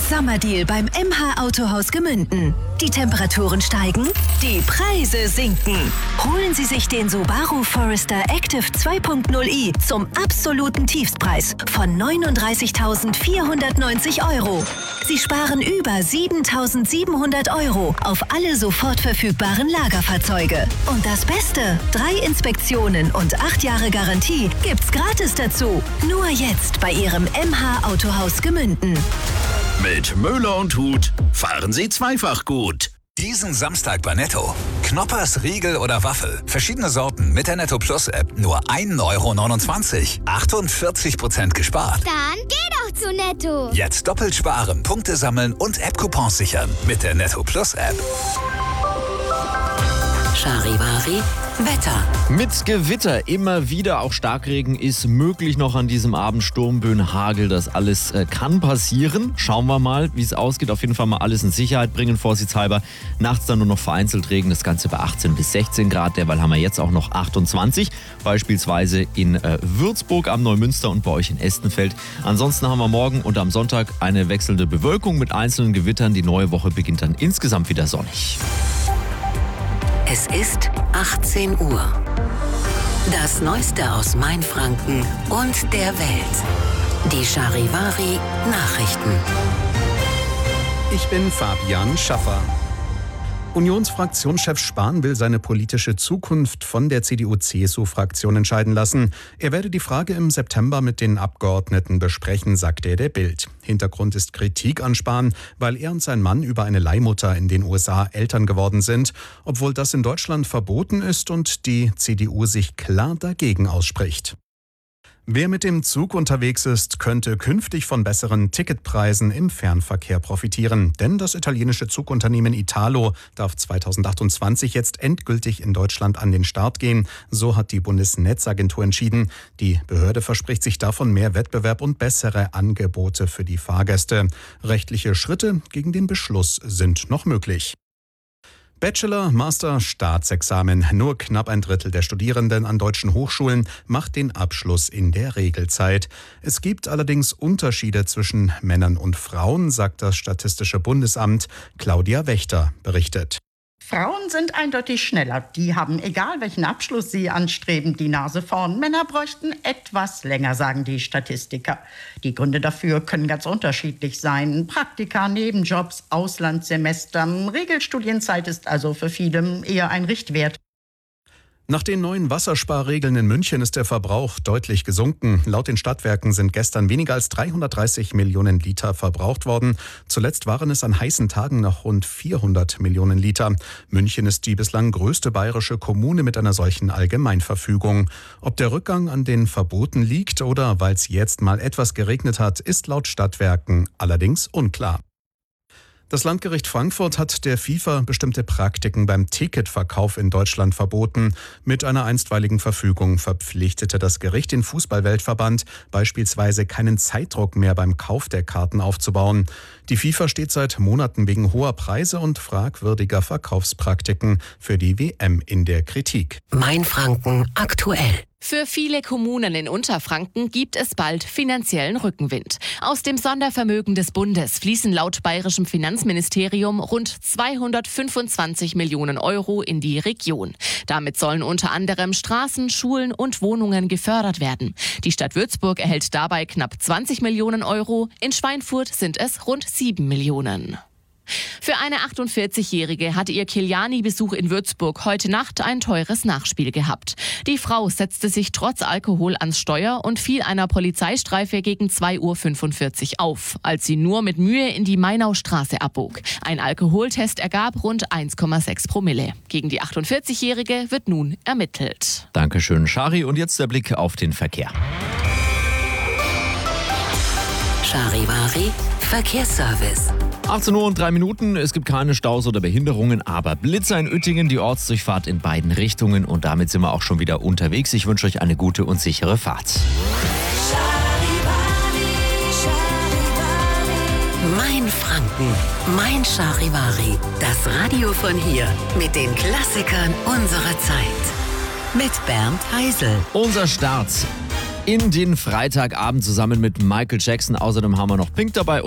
Sommerdeal beim MH Autohaus Gemünden. Die Temperaturen steigen, die Preise sinken. Holen Sie sich den Subaru Forester Active 2.0i zum absoluten Tiefstpreis von 39.490 €. Sie sparen über 7.700 € auf alle sofort verfügbaren Lagerfahrzeuge. Und das Beste, 3 Inspektionen und 8 Jahre Garantie gibt's gratis dazu. Nur jetzt bei Ihrem MH Autohaus Gemünden. Mit Möller und Huth fahren Sie zweifach gut. Diesen Samstag bei Netto. Knoppers, Riegel oder Waffel. Verschiedene Sorten mit der Netto Plus App. Nur 1,29 €. 48% gespart. Dann geh doch zu Netto. Jetzt doppelt sparen, Punkte sammeln und App-Coupons sichern. Mit der Netto Plus App. Charivari Wetter. Mit Gewitter immer wieder, auch Starkregen ist möglich noch an diesem Abend. Sturmböen, Hagel, das alles kann passieren. Schauen wir mal, wie es ausgeht. Auf jeden Fall mal alles in Sicherheit bringen, vorsichtshalber. Nachts dann nur noch vereinzelt Regen, das Ganze bei 18 bis 16 Grad. Derweil haben wir jetzt auch noch 28, beispielsweise in Würzburg am Neumünster und bei euch in Estenfeld. Ansonsten haben wir morgen und am Sonntag eine wechselnde Bewölkung mit einzelnen Gewittern. Die neue Woche beginnt dann insgesamt wieder sonnig. Es ist 18 Uhr. Das Neueste aus Mainfranken und der Welt. Die Charivari Nachrichten. Ich bin Fabian Schaffer. Unionsfraktionschef Spahn will seine politische Zukunft von der CDU-CSU-Fraktion entscheiden lassen. Er werde die Frage im September mit den Abgeordneten besprechen, sagte er der Bild. Hintergrund ist Kritik an Spahn, weil er und sein Mann über eine Leihmutter in den USA Eltern geworden sind, obwohl das in Deutschland verboten ist und die CDU sich klar dagegen ausspricht. Wer mit dem Zug unterwegs ist, könnte künftig von besseren Ticketpreisen im Fernverkehr profitieren. Denn das italienische Zugunternehmen Italo darf 2028 jetzt endgültig in Deutschland an den Start gehen. So hat die Bundesnetzagentur entschieden. Die Behörde verspricht sich davon mehr Wettbewerb und bessere Angebote für die Fahrgäste. Rechtliche Schritte gegen den Beschluss sind noch möglich. Bachelor, Master, Staatsexamen. Nur knapp ein Drittel der Studierenden an deutschen Hochschulen macht den Abschluss in der Regelzeit. Es gibt allerdings Unterschiede zwischen Männern und Frauen, sagt das Statistische Bundesamt. Claudia Wächter berichtet. Frauen sind eindeutig schneller. Die haben, egal welchen Abschluss sie anstreben, die Nase vorn. Männer bräuchten etwas länger, sagen die Statistiker. Die Gründe dafür können ganz unterschiedlich sein. Praktika, Nebenjobs, Auslandssemester. Regelstudienzeit ist also für viele eher ein Richtwert. Nach den neuen Wassersparregeln in München ist der Verbrauch deutlich gesunken. Laut den Stadtwerken sind gestern weniger als 330 Millionen Liter verbraucht worden. Zuletzt waren es an heißen Tagen noch rund 400 Millionen Liter. München ist die bislang größte bayerische Kommune mit einer solchen Allgemeinverfügung. Ob der Rückgang an den Verboten liegt oder weil es jetzt mal etwas geregnet hat, ist laut Stadtwerken allerdings unklar. Das Landgericht Frankfurt hat der FIFA bestimmte Praktiken beim Ticketverkauf in Deutschland verboten. Mit einer einstweiligen Verfügung verpflichtete das Gericht den Fußball-Weltverband, beispielsweise keinen Zeitdruck mehr beim Kauf der Karten aufzubauen. Die FIFA steht seit Monaten wegen hoher Preise und fragwürdiger Verkaufspraktiken für die WM in der Kritik. Mainfranken aktuell. Für viele Kommunen in Unterfranken gibt es bald finanziellen Rückenwind. Aus dem Sondervermögen des Bundes fließen laut bayerischem Finanzministerium rund 225 Millionen € in die Region. Damit sollen unter anderem Straßen, Schulen und Wohnungen gefördert werden. Die Stadt Würzburg erhält dabei knapp 20 Millionen €. In Schweinfurt sind es rund 7 Millionen. Für eine 48-Jährige hatte ihr Kiliani-Besuch in Würzburg heute Nacht ein teures Nachspiel gehabt. Die Frau setzte sich trotz Alkohol ans Steuer und fiel einer Polizeistreife gegen 2:45 Uhr auf, als sie nur mit Mühe in die Mainaustraße abbog. Ein Alkoholtest ergab rund 1,6 Promille. Gegen die 48-Jährige wird nun ermittelt. Dankeschön, Schari. Und jetzt der Blick auf den Verkehr. Charivari Verkehrsservice. 18 Uhr und 3 Minuten. Es gibt keine Staus oder Behinderungen, aber Blitzer in Uettingen, die Ortsdurchfahrt in beiden Richtungen. Und damit sind wir auch schon wieder unterwegs. Ich wünsche euch eine gute und sichere Fahrt. Mainfranken, mein Charivari. Das Radio von hier mit den Klassikern unserer Zeit. Mit Bernd Heisel. Unser Start in den Freitagabend zusammen mit Michael Jackson. Außerdem haben wir noch Pink dabei.